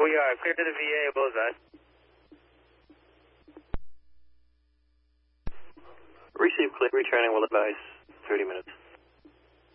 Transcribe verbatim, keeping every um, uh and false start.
We are clear to the V A, bullseye. Receive clear, returning will advise thirty minutes.